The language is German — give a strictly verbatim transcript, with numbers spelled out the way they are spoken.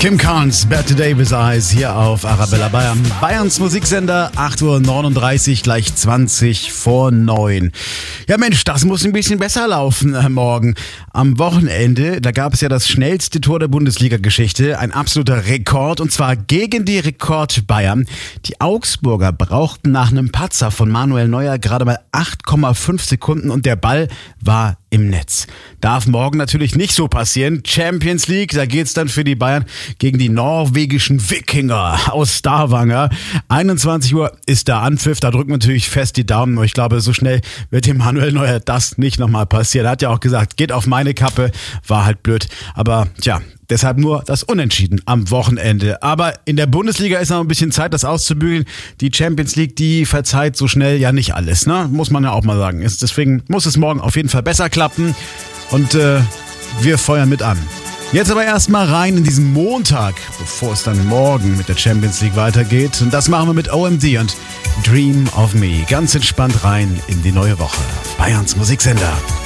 Kim Carnes, Better Davis Eyes hier auf Arabella Bayern. Bayerns Musiksender, acht Uhr neununddreißig, gleich zwanzig vor neun. Ja Mensch, das muss ein bisschen besser laufen äh, morgen. Am Wochenende, da gab es ja das schnellste Tor der Bundesliga-Geschichte. Ein absoluter Rekord, und zwar gegen die Rekord Bayern. Die Augsburger brauchten nach einem Patzer von Manuel Neuer gerade mal acht Komma fünf Sekunden und der Ball war im Netz. Darf morgen natürlich nicht so passieren. Champions League, da geht's dann für die Bayern gegen die norwegischen Wikinger aus Stavanger. einundzwanzig Uhr ist der Anpfiff, da drücken wir natürlich fest die Daumen. Und ich glaube, so schnell wird dem Manuel Neuer das nicht nochmal passieren. Er hat ja auch gesagt, geht auf meine Kappe, war halt blöd. Aber tja, deshalb nur das Unentschieden am Wochenende. Aber in der Bundesliga ist noch ein bisschen Zeit, das auszubügeln. Die Champions League, die verzeiht so schnell ja nicht alles, ne? Muss man ja auch mal sagen. Deswegen muss es morgen auf jeden Fall besser klappen. Und äh, wir feuern mit an. Jetzt aber erstmal rein in diesen Montag, bevor es dann morgen mit der Champions League weitergeht. Und das machen wir mit O M D und Dream of Me. Ganz entspannt rein in die neue Woche. Bayerns Musiksender.